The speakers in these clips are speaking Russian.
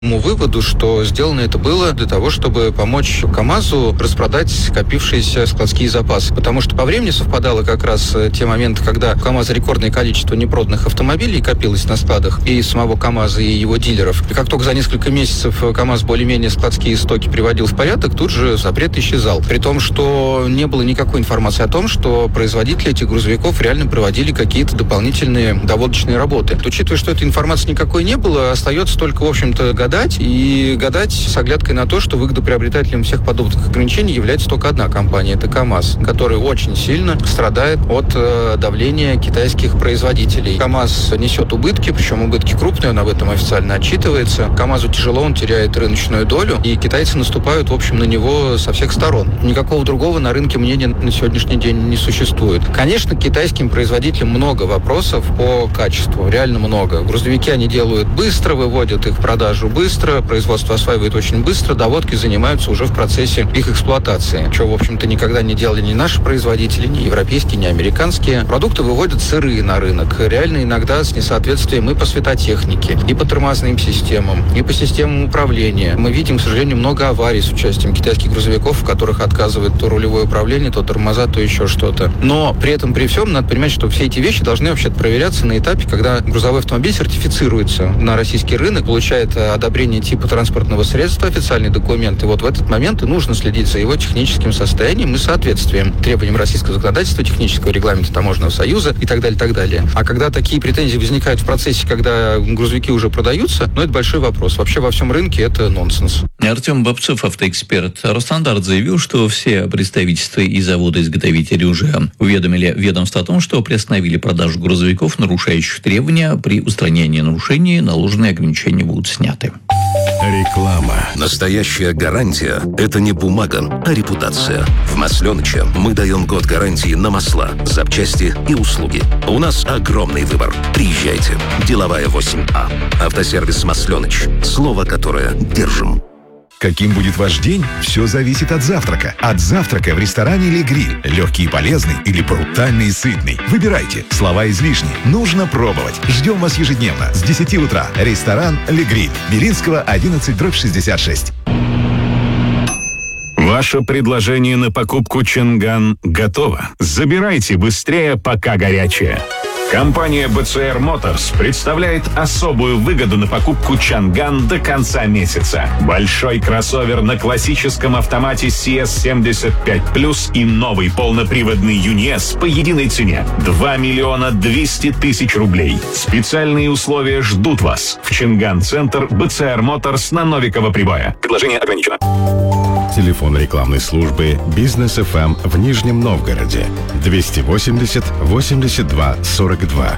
выводу, что сделано это было для того, чтобы помочь КАМАЗу распродать скопившиеся складские запасы. Потому что по времени совпадало как раз те моменты, когда у КАМАЗа рекордное количество непроданных автомобилей копилось на складах и самого КАМАЗа, и его дилеров. И как только за несколько месяцев КАМАЗ более-менее складские стоки приводил в порядок, тут же запрет исчезал. При том, что не было никакой информации о том, что производители этих грузовиков реально проводили какие-то дополнительные доводочные работы. Учитывая, что этой информации никакой не было, остается только, в общем-то, гадать с оглядкой на то, что выгодоприобретателем всех подобных ограничений является только одна компания, это КАМАЗ, которая очень сильно страдает от давления китайских производителей. КАМАЗ несет убытки, причем убытки крупные, он об этом официально отчитывается. КАМАЗу тяжело, он теряет рыночную долю, и китайцы наступают, в общем, на него со всех сторон. Никакого другого на рынке мнения на сегодняшний день не существует. Конечно, к китайским производителям много вопросов по качеству, реально много. Грузовики они делают быстро, выводят их в продажу быстро, производство осваивает очень быстро, доводки занимаются уже в процессе их эксплуатации, чего, в общем-то, никогда не делали ни наши производители, ни европейские, ни американские. Продукты выводят сырые на рынок, реально иногда с несоответствием и по светотехнике, и по тормозным системам, и по системам управления. Мы видим, к сожалению, много аварий с участием китайских грузовиков, в которых отказывает то рулевое управление, то тормоза, то еще что-то. Но при этом, при всем, надо понимать, что все эти вещи должны вообще проверяться на этапе, когда грузовой автомобиль сертифицируется на российский рынок, получает одобрение типа транспортного средства, официальный документ. И вот в этот момент и нужно следить за его техническим состоянием и соответствием требованиям российского законодательства, технического регламента Таможенного союза и так далее, так далее. А когда такие претензии возникают в процессе, когда грузовики уже продаются, это большой вопрос. Вообще во всем рынке это нонсенс. Артем Бобцов, автоэксперт. Росстандарт заявил, что все представительства и заводы-изготовители уже уведомили ведомство о том, что приостановили продажу грузовиков, нарушающих требования. При устранении нарушений наложенные ограничения будут сняты. Реклама. Настоящая гарантия – это не бумага, а репутация. В Масленыче мы даем год гарантии на масла, запчасти и услуги. У нас огромный выбор. Приезжайте. Деловая 8А. Автосервис Масленыч. Слово, которое держим. Каким будет ваш день, все зависит от завтрака. От завтрака в ресторане «Ле Гриль». Легкий и полезный или брутальный и сытный. Выбирайте. Слова излишни. Нужно пробовать. Ждем вас ежедневно с 10 утра. Ресторан «Ле Гриль». Белинского, 11/66. Ваше предложение на покупку Чанган готово. Забирайте быстрее, пока горячее. Компания BCR Motors представляет особую выгоду на покупку Чанган до конца месяца. Большой кроссовер на классическом автомате CS75+, и новый полноприводный UNI-S по единой цене – 2 200 000 рублей. Специальные условия ждут вас в Чанган-центр BCR Motors на Новикова Прибоя. Предложение ограничено. Телефон рекламной службы «Бизнес ФМ» в Нижнем Новгороде 280 82 42.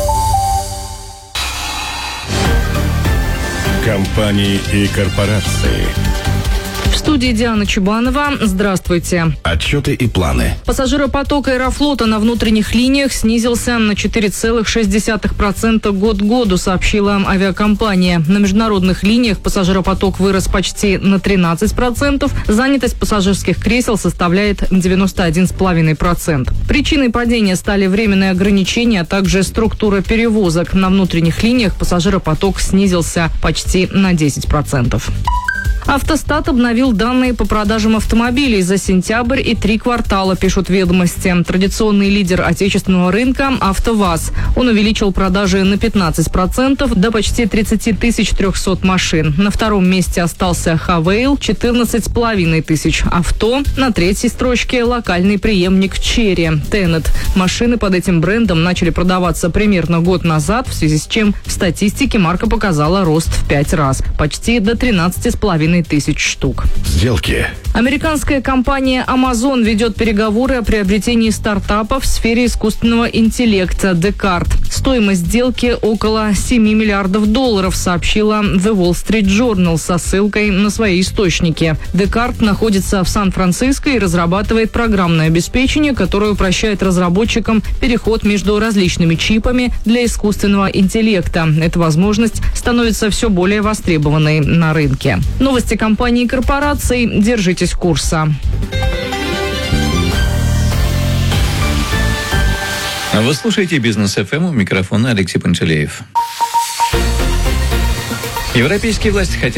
Компании и корпорации. В студии Диана Чубанова. Здравствуйте. Отчеты и планы. Пассажиропоток Аэрофлота на внутренних линиях снизился на 4,6% год к году, сообщила авиакомпания. На международных линиях пассажиропоток вырос почти на 13%. Занятость пассажирских кресел составляет 91,5%. Причиной падения стали временные ограничения, а также структура перевозок. На внутренних линиях пассажиропоток снизился почти на 10%. Автостат обновил данные по продажам автомобилей за сентябрь и 3 квартала, пишут «Ведомости». Традиционный лидер отечественного рынка – АвтоВАЗ. Он увеличил продажи на 15% до почти 30 300 машин. На втором месте остался Хавейл – 14,5 тысяч. Авто. На третьей строчке – локальный преемник Черри – Тенет. Машины под этим брендом начали продаваться примерно год назад, в связи с чем в статистике марка показала рост в 5 раз – почти до 13,5 тысяч штук. Сделки. Американская компания Amazon ведет переговоры о приобретении стартапа в сфере искусственного интеллекта Descartes. Стоимость сделки около $7 миллиардов, сообщила The Wall Street Journal со ссылкой на свои источники. Descartes находится в Сан-Франциско и разрабатывает программное обеспечение, которое упрощает разработчикам переход между различными чипами для искусственного интеллекта. Эта возможность становится все более востребованной на рынке. Новости компаний и корпораций. Держитесь курса. Вы слушаете «Бизнес ФМ», у микрофона Алексей Пантелеев. Европейские власти хотят